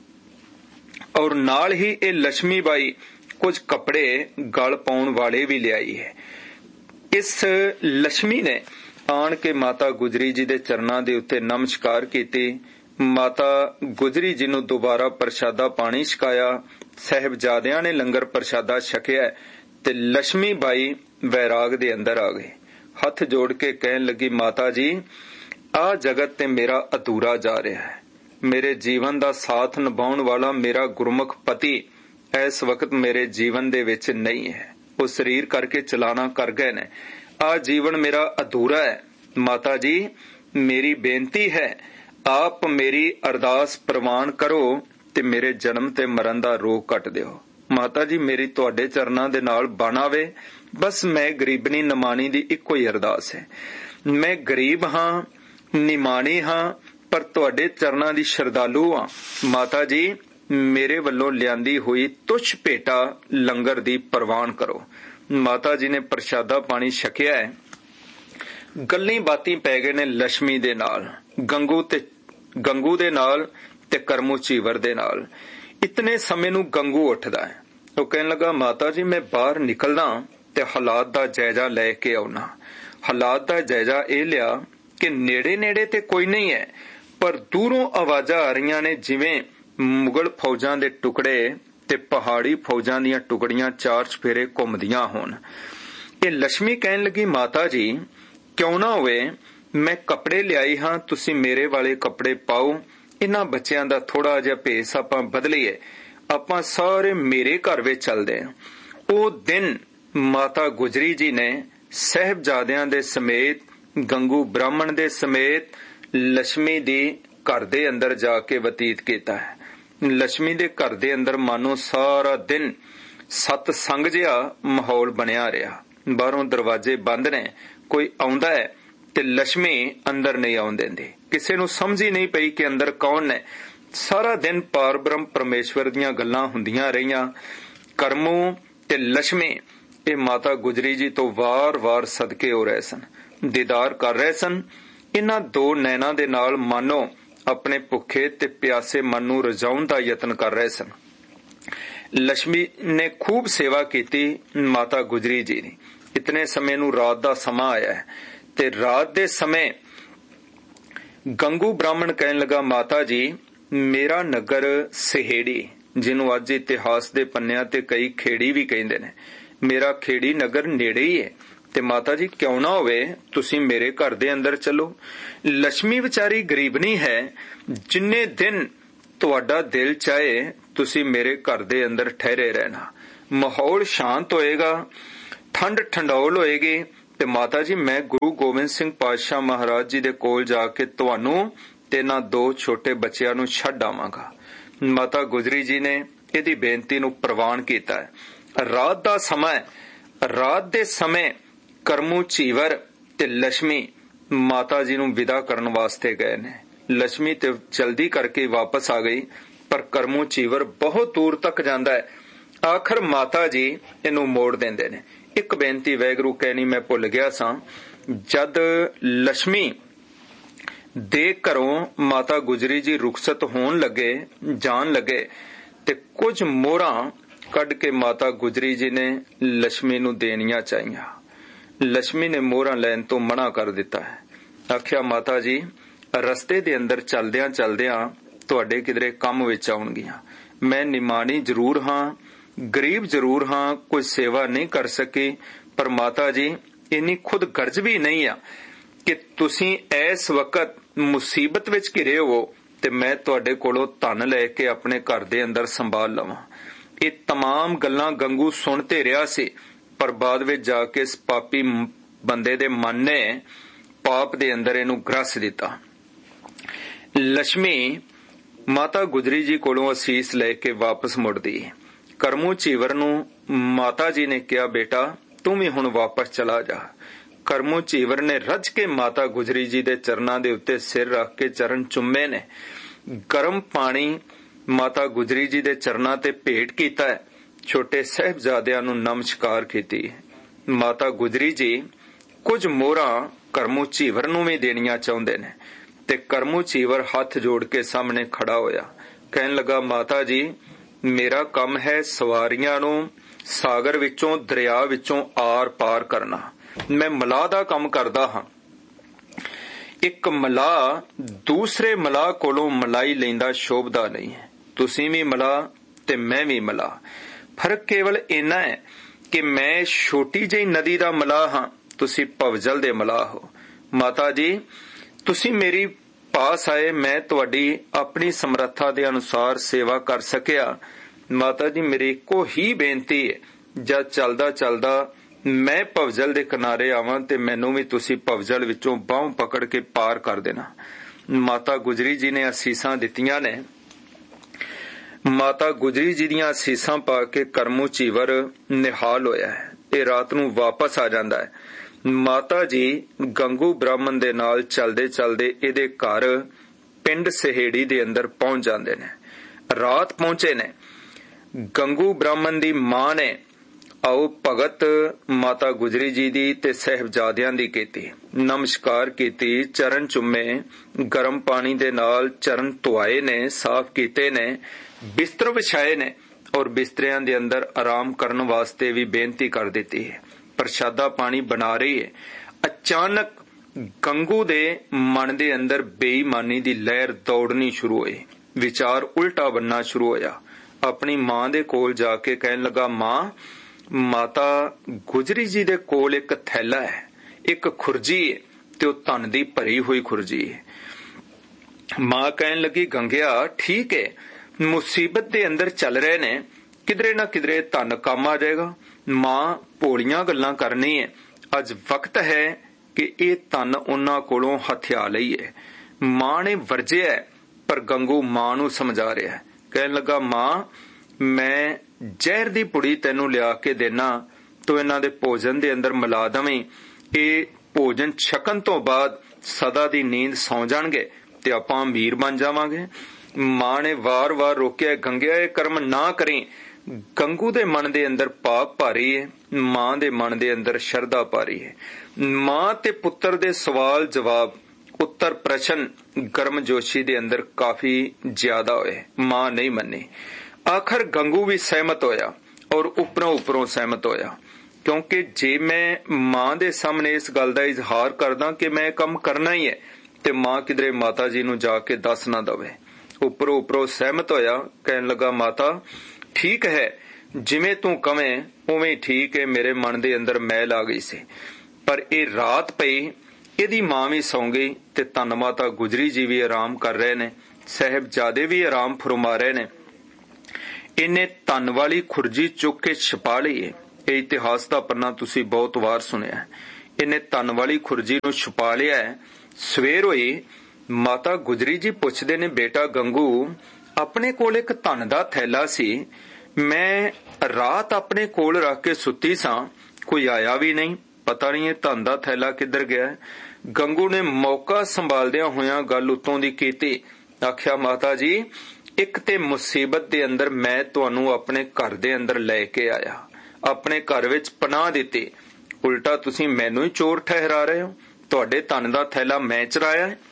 ਔਰ ਨਾਲ ਹੀ ਇਹ ਲక్ష్ਮੀ ਬਾਈ ਕੁਝ ਕੱਪੜੇ ਗਲ ਪਾਉਣ ਵਾਲੇ ਵੀ ਲਿਆਈ ਹੈ। ਇਸ ਲక్ష్ਮੀ ਨੇ ਆਣ ਕੇ ਮਾਤਾ ਗੁਜਰੀ ਜੀ ਦੇ ਚਰਨਾਂ ਦੇ ਉੱਤੇ ਨਮਸਕਾਰ ਕੀਤੀ। ਮਾਤਾ ਗੁਜਰੀ ਜੀ ਨੂੰ ਦੁਬਾਰਾ ਪ੍ਰਸ਼ਾਦਾ ਪਾਣੀ ਛਕਾਇਆ। ਸਾਹਿਬਜ਼ਾਦਿਆਂ ਨੇ ਲੰਗਰ ਪ੍ਰਸ਼ਾਦਾ ਛਕਿਆ ਤੇ ਲక్ష్ਮੀ ਬਾਈ ਵੈਰਾਗ ਦੇ ਅੰਦਰ ਆ ਗਏ। ਹੱਥ ਜੋੜ ਕੇ ਕਹਿਣ ਲੱਗੀ, ਮਾਤਾ ਜੀ, ਆਹ ਜਗਤ ਤੇ ਮੇਰਾ ਅਧੂਰਾ ਜਾ ਰਿਹਾ ਹੈ। ਮੇਰੇ ਜੀਵਨ ਦਾ ਸਾਥ ਨਿਭਾਉਣ ਵਾਲਾ ਮੇਰਾ ਗੁਰਮੁਖ ਪਤੀ ਇਸ ਵਕਤ ਮੇਰੇ ਜੀਵਨ ਦੇ ਵਿੱਚ ਨਹੀਂ ਹੈ। ਉਹ ਸਰੀਰ ਕਰਕੇ ਚਲਾਣਾ ਕਰ ਗਏ ਨੇ। ਆਹ ਜੀਵਨ ਮੇਰਾ ਅਧੂਰਾ ਹੈ। ਮਾਤਾ ਜੀ, ਮੇਰੀ ਬੇਨਤੀ ਹੈ, ਆਪ ਮੇਰੀ ਅਰਦਾਸ ਪ੍ਰਵਾਨ ਕਰੋ ਤੇ ਮੇਰੇ ਜਨਮ ਤੇ ਮਰਨ ਦਾ ਰੋਗ ਕੱਟ ਦਿਓ। ਮਾਤਾ ਜੀ, ਮੇਰੀ ਤੁਹਾਡੇ ਚਰਨਾਂ ਦੇ ਨਾਲ ਬਣ ਆਵੇ। ਬਸ ਮੈਂ ਗਰੀਬਨੀ ਨਿਮਾਣੀ ਦੀ ਇੱਕੋ ਹੀ ਅਰਦਾਸ ਹੈ। ਮੈਂ ਗਰੀਬ ਹਾਂ, ਨਿਮਾਣੀ ਹਾਂ, ਪਰ ਤੁਹਾਡੇ ਚਰਨਾਂ ਦੀ ਸ਼ਰਧਾਲੂ ਹਾਂ। ਮਾਤਾ ਜੀ, ਮੇਰੇ ਵੱਲੋਂ ਲਿਆਂਦੀ ਹੋਈ ਤੁਛ ਭੇਟਾ ਲੰਗਰ ਦੀ ਪ੍ਰਵਾਨ ਕਰੋ। ਮਾਤਾ ਜੀ ਨੇ ਪ੍ਰਸ਼ਾਦਾ ਪਾਣੀ ਛਕਿਆ ਹੈ। ਗੱਲਾਂ ਬਾਤਾਂ ਪੈ ਗਏ ਨੇ ਲక్ష్ਮੀ ਦੇ ਨਾਲ, ਗੰਗੂ ਤੇ ਗੰਗੂ ਦੇ ਨਾਲ ਤੇ ਕਰਮੂ ਚੀਵਰ ਦੇ ਨਾਲ। ਇਤਨੇ ਸਮੇਂ ਨੂੰ ਗੰਗੂ ਉੱਠਦਾ ਹੈ। ਉਹ ਕਹਿਣ ਲੱਗਾ, ਮਾਤਾ ਜੀ, ਮੈਂ ਬਾਹਰ ਨਿਕਲਦਾ ਤੇ ਹਾਲਾਤ ਦਾ ਜਾਇਜ਼ਾ ਲੈ ਕੇ ਆਉਣਾ। ਹਾਲਾਤ ਦਾ ਜਾਇਜ਼ਾ ਇਹ ਲਿਆ ਕਿ ਨੇੜੇ ਨੇੜੇ ਤੇ ਕੋਈ ਨਹੀਂ ਹੈ, ਪਰ ਦੂਰੋਂ ਆਵਾਜ਼ਾਂ ਆ ਰਹੀਆਂ ਨੇ ਜਿਵੇਂ ਮੁਗਲ ਫੌਜਾਂ ਦੇ ਟੁਕੜੇ ਤੇ ਪਹਾੜੀ ਫੌਜਾਂ ਦੀਆਂ ਟੁਕੜੀਆਂ ਚਾਰ ਚਫੇਰੇ ਘੁੰਮਦੀਆਂ ਹੋਣ। ਇਹ ਲక్ష్ਮੀ ਕਹਿਣ ਲੱਗੀ, ਮਾਤਾ ਜੀ, ਕਿਉਂ ਨਾ ਹੋਵੇ, ਮੈਂ ਕੱਪੜੇ ਲਿਆਈ ਹਾਂ, ਤੁਸੀਂ ਮੇਰੇ ਵਾਲੇ ਕੱਪੜੇ ਪਾਓ इन्हां बच्चियां दा थोड़ा जिहा भेस आपां बदलीए, आपां सारे मेरे घर विच चलदे हां। ਉਹ दिन माता गुजरी जी ने साहिबजादियां दे समेत, गंगू ब्राह्मण दे समेत लक्ष्मी दी घर दे अंदर जाके बतीत कीता है। लक्ष्मी दे घर दे अंदर मानो सारा दिन सतसंग जिहा माहौल बनिया रहा। बाहरों दरवाजे बंद ने, कोई आउंदा है ते लक्ष्मी अंदर नहीं आउण देंदी। किसे नूं समझ ही नहीं पई कि अंदर कौन ने। सारा दिन पार ब्रह्म परमेश्वर दीयां गल्लां हुंदियां रहियां। करमू ते लक्ष्मी ਇਹ माता गुजरी जी तो वार वार सदके हो रहे सन, दीदार कर रहे सन। इन्हां दो नैना दे नाल मानो अपने भुखे ते प्यासे मन नूं रजाउण दा यतन कर रहे सन। लक्ष्मी ने खूब सेवा कीती माता गुजरी जी दी। इतने समय नूं रात दा समा आया है ते रात दे समय गंगू ब्राह्मण कहन लगा, माता जी मेरा नगर सहेड़ी, जिन्हों अज इतिहास दे पन्नियां ते कई खेड़ी भी कहिंदे ने, मेरा खेड़ी नगर नेड़े ही है ते माता जी क्यों ना होवे तुसी मेरे घर दे अंदर चलो। लक्ष्मी विचारी गरीबनी है, जिन्ने दिन तुहाडा दिल चाहे तुसी मेरे घर दे अंदर ठहरे रहना। माहौल शांत होएगा, ठंड ठंडौल होएगी ते माता जी मैं गुरु गोबिंद सिंह पातशाह महाराज जी दे कोल जाके तुहानू ते ना दो छोटे बच्चियां नू छड्ड आवांगा। माता गुजरी जी ने इहदी बेनती नू प्रवान कीता है। रात दा समय, रात दे समय करमू चीवर ते लक्ष्मी माता जी नू विदा करन वास्ते गए ने। लक्ष्मी ते जल्दी करके वापस आ गई, पर करमू चीवर बहुत दूर तक जांदा है। आखिर माता जी इनू मोड़ देंदे ने। एक बेनती वैगुरू कहनी मैं भुल गया सां। जद लक्ष्मी दे घरों माता गुजरी जी रुखसत होण लगे, जान लगे, ते कुछ मोहरां कढ़ के माता गुजरी जी ने लक्ष्मी नू देनियां चाहिए। लक्ष्मी ने मोहरां लैन तो मना कर दिता है। आख्या, माता जी रस्ते दे अंदर चलदियां चलदियां तुहाडे किधरे कम विच आउणगियां। मैं निमाणी जरूर हां, गरीब जरूर हां, कोई सेवा नहीं कर सकी, पर माता जी इन्नी खुद गर्ज भी नहीं आ कि तुसी इस वक्त मुसीबत विच घिरे हो ते मैं तुहाडे कोलों धन लैके अपने घर दे अंदर संभाल लवां। ये तमाम गल्लां गंगू सुनते रहा सी, पर बाद विच जाके इस पापी बंदे दे मन ने पाप दे अंदर इनू ग्रस दिता। लक्ष्मी माता गुजरी जी कोलों असीस लेके वापस मुड़दी। करमू चीवर नू माता जी ने कहा, बेटा तू भी हुण वापस चला जा। करमू चीवर ने रज के माता गुजरी जी दे चरनां दे उत्ते सिर रख के चरण चुम्मे ने। गरम पानी माता गुजरी जी दे चरनां ते भेंट कीता है। छोटे साहिबजादियां नू नमस्कार कीती। माता गुजरी जी कुछ मोहरां करमू चीवर नू भी देनियां चाहुंदे ने ते करमू चीवर हाथ जोड़ के सामने खड़ा होया। कहन लगा, माता जी मेरा काम है सवारियां नू सागर विचों, दरिया विचों आर पार करना। मैं मलाह दा काम करदा हां। एक मलाह दूसरे मलाह कोलों मलाई लैंदा शोभदा नहीं है। तुसीं भी मलाह ते मैं भी मलाह। फर्क केवल इन्ना है कि मैं छोटी जी नदी दा मलाह हां, तुसीं भवजल दे मलाह हो। माता जी तुसीं मेरी पास आए, मैं तुहाडी अपनी समर्था दे अनुसार सेवा कर सकिया। माता जी मेरी इक्को ही बेनती है, जद चलदा चलदा मैं भवजल दे किनारे आवां ते मैनू भी तुसीं भवजल विचों बाहों पकड़ के पार कर देना। माता गुजरी जी ने असीसां दित्तियां ने। माता गुजरी जी दीयां असीसां पा के करमू चीवर निहाल होया है। ये रात नू वापस आ जांदा है। माता जी गंगू ब्राह्मण दे नाल चलदे चलदे इहदे घर पिंड सहेड़ी दे अंदर पहुंच जांदे ने। रात पहुंचे ने। गंगू ब्राह्मण दी मां ने आओ भगत माता गुजरी जी दी ते साहिबजादियां दी कीती। नमस्कार कीती, चरण चुम्मे, गरम पानी दे नाल चरण धुआए ने, साफ कीते ने, बिस्तर विछाए ने और बिस्तरियां दे अंदर आराम करन वास्ते भी बेनती कर दिती है। प्रशादा पानी बना रही है। अचानक गंगू दे मन दे अंदर बेईमानी दी लहर दौड़नी शुरू हुई। विचार उल्टा बनना शुरू होया। अपनी मां दे कोल जाके कहन लगा, मां माता गुजरी जी दे कोल एक थैला है, एक खुरजी है ते ओ धन दी भरी हुई खुरजी है। मां कहन लगी, गंगिया ठीक है, मुसीबत दे अंदर चल रहे ने, किधरे ना किधरे धन काम आ जाएगा। मां भोलियां गल्लां करनी है, अज वक्त है कि ये धन उन्हां कोलों हथिया लईए। मां ने वरजिया है, पर गंगू मां नूं समझा रहा है। कहन लगा, मां मैं जहर दी पुड़ी तैनूं लिया के देना, तो इन्हां दे भोजन दे अंदर मिला दवीं। ये भोजन छकन तो बाद सदा दी नींद सौ जाणगे ते आपां अमीर बन जावांगे। मां ने वार वार रोकिया, गंगिया ये कर्म ना करी। गंगू दे मन दे अंदर पाप भारी है, मां दे मन दे अंदर शरधा भारी है। मां ते पुत्र दे सवाल जवाब, उत्तर प्रश्न गर्मजोशी दे अंदर काफी ज्यादा होए। मां नहीं मनी। आखिर गंगू भी सहमत होया और उपरों उपरों सहमत होया, क्योंकि जे मैं मां दे सामने इस गल दा इजहार करदा कि मैं काम करना ही है, ते मां किधरे माता जी नूं जाके दस ना दवे। उपरों उपरों सहमत होया, कहन लगा, माता ठीक है, जिवें तू कवें उवें ठीक है। मेरे मन दे अंदर मैल आ गई सी, पर ये रात पई, इहदी मां भी सौ गई ते धन माता गुजरी जी भी आराम कर रहे ने, साहिबजादे भी आराम फरमा रहे ने। इन्हें धन वाली खुरजी चुक के छपा लई है। ये इतिहास का पन्ना तुसी बहुत वार सुनिया है। इन्हें धन वाली खुरजी नूं छुपा लिया है। सवेर होई, माता गुजरी जी पुछदे ने, बेटा गंगू, अपने कोल एक धन दा थैला सी, मैं रात अपने कोल रख के सुती सा, कोई आया भी नहीं, पता नहीं ये धन दा थैला किधर गया है। गंगू ने मौका संभालदिया होया गल उत्तों दी कीती। आख्या, माता जी एक ते मुसीबत दे अंदर मैं तुहानू अपने घर दे अंदर लेके आया, अपने घर विच पनाह दिती, उल्टा तुसी मैनू ही चोर ठहरा रहे हो। तुहाडे धन दा थैला मैं चराया है।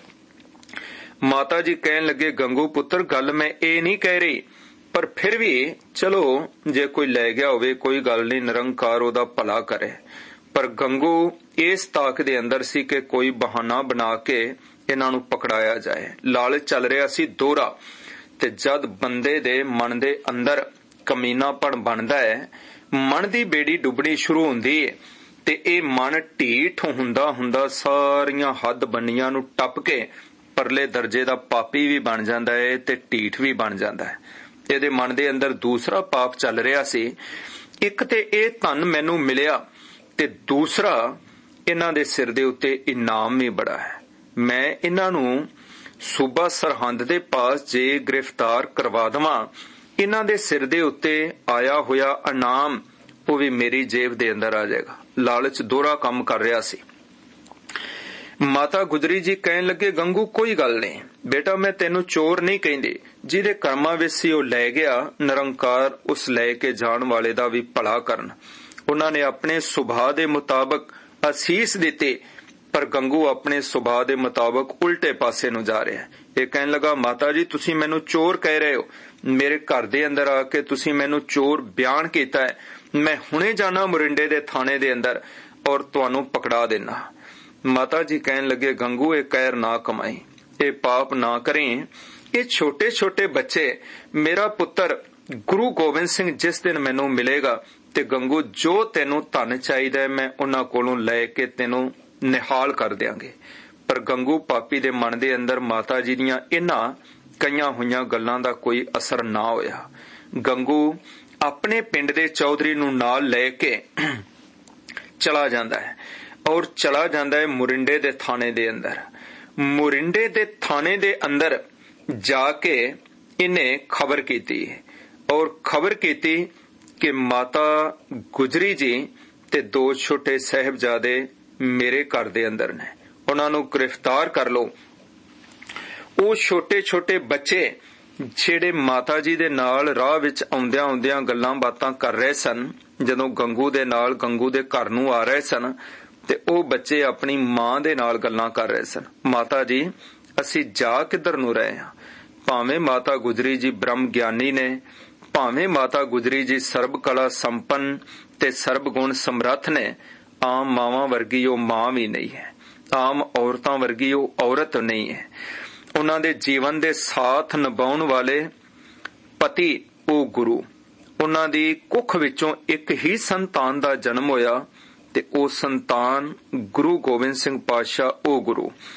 माता जी कहन लगे, गंगू पुत्र गल मैं ये नहीं कह रही, पर फिर भी चलो जे कोई ले गया होवे कोई गल नहीं, निरंकार ओदा भला करे। पर गंगू इस ताक दे अंदर सी कि कोई बहाना बना के इन्हां नूं पकड़ाया जाए। लालच चल रहा सी दोहरा, ते जद बंदे दे मन दे अंदर कमीनापण बनदा है, मन दी बेड़ी डुबणी शुरू हुंदी है, ते ए मन ढीठ हुंदा हुंदा सारियां हद बन्नियां नूं टप के परले दर्जे दा पापी भी बन जांदा है ते ढीठ भी बन जांदा है। ਇਹਦੇ मन दे अंदर दूसरा पाप चल रहा सी। एक ते ਇਹ ਧਨ ਮੈਨੂੰ ਮਿਲਿਆ ਤੇ दूसरा इन्हां दे सिर दे उत्ते इनाम भी बड़ा है। मैं इन्हां नूं सूबा सरहंद दे पास जे गिरफ्तार करवा दवां, इन्हां दे सिर दे उत्ते आया होया इनाम वो भी मेरी जेब दे अंदर आ जाएगा। लालच दोहरा काम कर रहा सी। माता गुजरी जी कहन लगे, गंगू कोई गल नहीं बेटा, मैं तेनू चोर नहीं कहंदी, जिहदे कर्मां विच सी ओह लै गया, निरंकार उस लै के जाण वाले दा भी भला करन। उन्हां ने अपने सुभाव दे मुताबक असीस दित्ती, पर गंगू अपने सुभाव दे मुताबक उल्टे पासे नूं जा रहा है। ये कहन लगा, माता जी तुसी मैनू चोर कह रहे हो, मेरे घर दे अंदर आके तुसी मैनू चोर बयान कीता है, मैं हुणे जाना मुरिंडे दे थाने दे अंदर और तुहानू पकड़ा देना। माता जी कहन लगे, गंगू ये कहर ना कमाई, ये पाप ना करें। ये छोटे छोटे बच्चे, मेरा पुत्र गुरु गोबिंद सिंह जिस दिन मैनू मिलेगा ते गंगू जो तेनू धन चाहिदा मैं उन्हां कोलों लै के तेनू निहाल कर देंगे। पर गंगू पापी दे मन दे अंदर माता जी दियां इन्हां कईयां होईयां गल्लां दा कोई असर ना होया। गंगू अपने पिंड दे चौधरी नू नाल लै के चला जांदा है और चला जांदा है मुरिंडे दे थाने दे अंदर। मुरिंडे दे थाने दे अंदर जाके इन्हें खबर कीती और खबर कीती कि माता गुजरी जी ते दो छोटे साहिबजादे मेरे घर दे अंदर ने, उन्हां नू गिरफ्तार कर लो। वो छोटे छोटे बच्चे जेड़े माता जी दे नाल राह विच आउंदियां आउंदियां गल्लां बातां कर रहे सन, जदों गंगू दे नाल गंगू दे घर नू आ रहे सन, ते ओ बच्चे अपनी मां दे नाल गल्लां कर रहे सन। माता जी असी जा किधर नू रहे हां? भावें माता गुजरी जी ब्रह्म ज्ञानी ने, भावें माता गुजरी जी सर्ब कला संपन्न ते सर्ब गुण समर्थ ने, आम मावां वर्गी ओ मां भी नहीं है, आम औरतां वर्गी ओ औरत नहीं है। उन्हां दे जीवन दे साथ निभाउण वाले पति ओ गुरु, उन्हां दी कुख विचों एक ही संतान दा जन्म होया ते ओ संतान गुरु गोबिंद सिंह पातशाह ओ गुरु।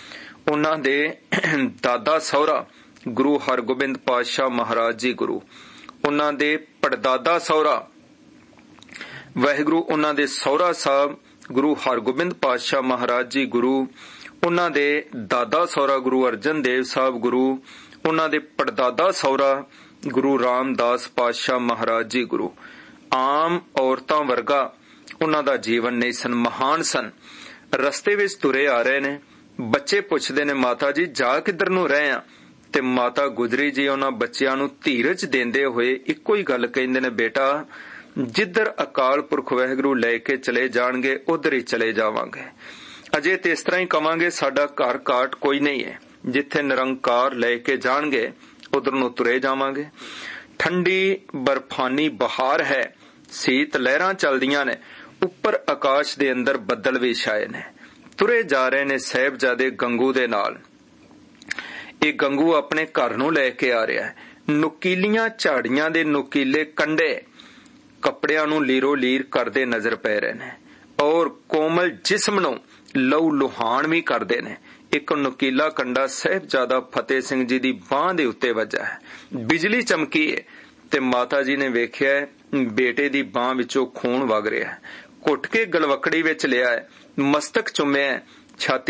ਉਹਨਾਂ ਦੇ ਦਾਦਾ ਸਹੁਰਾ ਗੁਰੂ ਹਰਗੋਬਿੰਦ ਪਾਤਸ਼ਾਹ ਮਹਾਰਾਜ ਜੀ ਗੁਰੂ, ਉਹਨਾਂ ਦੇ ਪੜਦਾਦਾ ਸਹੁਰਾ ਵਾਹਿਗੁਰੂ ਉਹਨਾਂ ਦੇ ਸਹੁਰਾ ਸਾਹਿਬ ਗੁਰੂ ਹਰਗੋਬਿੰਦ ਪਾਤਸ਼ਾਹ ਮਹਾਰਾਜ ਜੀ ਗੁਰੂ, ਉਹਨਾਂ ਦੇ ਦਾਦਾ ਸਹੁਰਾ ਗੁਰੂ ਅਰਜਨ ਦੇਵ ਸਾਹਿਬ ਗੁਰੂ, ਉਹਨਾਂ ਦੇ ਪੜਦਾਦਾ ਸਹੁਰਾ ਗੁਰੂ ਰਾਮਦਾਸ ਪਾਤਸ਼ਾਹ ਮਹਾਰਾਜ ਜੀ ਗੁਰੂ। ਆਮ ਔਰਤਾਂ ਵਰਗਾ ਉਹਨਾਂ ਦਾ ਜੀਵਨ ਨਹੀਂ ਸਨ, ਮਹਾਨ ਸਨ। ਰਸਤੇ ਵਿੱਚ ਤੁਰੇ ਆ ਰਹੇ ਨੇ, ਬੱਚੇ ਪੁੱਛਦੇ ਨੇ ਮਾਤਾ ਜੀ ਜਾ ਕਿੱਧਰ ਨੂੰ ਰਹੇ ਆ, ਤੇ ਮਾਤਾ ਗੁਜਰੀ ਜੀ ਉਹਨਾਂ ਬੱਚਿਆਂ ਨੂੰ ਧੀਰਜ ਦਿੰਦੇ ਹੋਏ ਇੱਕੋ ਹੀ ਗੱਲ ਕਹਿੰਦੇ ਨੇ, ਬੇਟਾ ਜਿੱਧਰ ਅਕਾਲ ਪੁਰਖ ਵਾਹਿਗੁਰੂ ਲੈ ਕੇ ਚਲੇ ਜਾਣਗੇ ਉਧਰ ਹੀ ਚਲੇ ਜਾਵਾਂਗੇ। ਅਜੇ ਤੇ ਇਸ ਤਰ੍ਹਾਂ ਹੀ ਕਵਾਂਗੇ ਸਾਡਾ ਘਰ ਘਾਟ ਕੋਈ ਨਹੀਂ ਹੈ, ਜਿੱਥੇ ਨਿਰੰਕਾਰ ਲੈ ਕੇ ਜਾਣਗੇ ਉਧਰ ਨੂੰ ਤੁਰੇ ਜਾਵਾਂਗੇ। ਠੰਡੀ ਬਰਫਾਨੀ ਬਹਾਰ ਹੈ, ਸੀਤ ਲਹਿਰਾਂ ਚੱਲਦੀਆਂ ਨੇ, ਉੱਪਰ ਆਕਾਸ਼ ਦੇ ਅੰਦਰ ਬੱਦਲ ਵੀ ਛਾਏ ਨੇ। ਤੁਰੇ ਜਾ ਰਹੇ ਨੇ ਸਾਹਿਬਜ਼ਾਦੇ ਗੰਗੂ ਦੇ ਨਾਲ। ਇਹ ਗੰਗੂ ਆਪਣੇ ਘਰ ਨੂੰ ਲੈ ਕੇ ਆ ਰਿਹਾ ਹੈ। ਨੁਕੀਲੀਆਂ ਝਾੜੀਆਂ ਦੇ ਨੁਕੀਲੇ ਕੰਡੇ ਕੱਪੜਿਆਂ ਨੂੰ ਲੀਰੋ ਲੀਰ ਕਰਦੇ ਨਜ਼ਰ ਪੈ ਰਹੇ ਨੇ, ਔਰ ਕੋਮਲ ਜਿਸਮ ਨੂੰ ਲਹੂ ਲੁਹਾਨ ਵੀ ਕਰਦੇ ਨੇ। ਇੱਕ ਨੁਕੀਲਾ ਕੰਡਾ ਸਾਹਿਬਜ਼ਾਦਾ ਫਤਿਹ ਸਿੰਘ ਜੀ ਦੀ ਬਾਂਹ ਦੇ ਉੱਤੇ ਵੱਜਾ ਹੈ, ਬਿਜਲੀ ਚਮਕੀ ਹੈ ਤੇ ਮਾਤਾ ਜੀ ਨੇ ਵੇਖਿਆ ਬੇਟੇ ਦੀ ਬਾਂਹ ਵਿੱਚੋਂ ਖੂਨ ਵਗ ਰਿਹਾ ਹੈ। ਘੁੱਟ ਕੇ ਗਲਵਕੜੀ ਵਿੱਚ ਲਿਆ ਹੈ, ਮਸਤਕ ਚੁੰਮਿਆ, ਛਾਤੀ